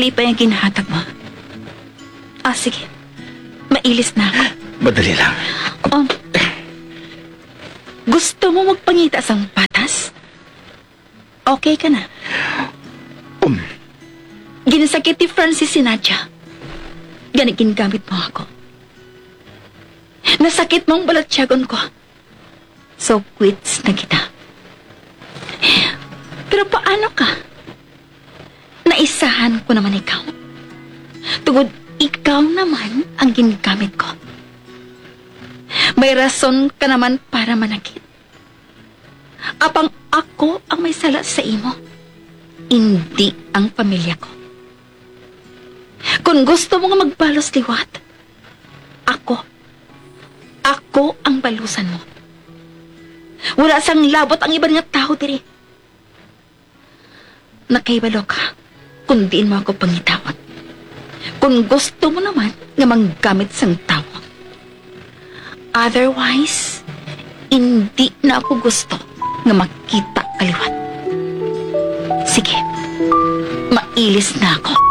malipay ang kinahatag mo. Sige. Mailis na ako. Madali lang. Gusto mo magpangita sang patas? Okay ka na? Ginasakit ni Francis si Nadia. Ganit ginagamit mo ako. Nasakit mong balatyagon ko. So quits na kita. Pero paano ka? Naisahan ko naman ikaw. Tungod ikaw naman ang ginagamit ko. May rason ka naman para manakit. Apang ako ang may sala sa imo. Hindi ang pamilya ko. Kung gusto mo nga magbalos liwat, ako ang balusan mo. Wala sang labot ang iba nga tao diri. Nakaibalo ka kung diin mo ako pangitawat. Kung gusto mo naman nga manggamit sang tao. Otherwise, hindi na ako gusto nga makita kaliwat. Sige, mailis na ako.